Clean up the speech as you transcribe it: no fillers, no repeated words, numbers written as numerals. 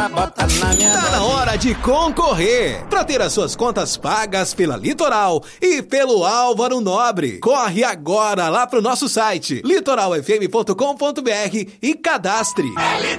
bota na minha... Tá na hora de concorrer para ter as suas contas pagas pela Litoral e pelo Álvaro Nobre. Corre agora lá pro nosso site litoralfm.com.br e cadastre.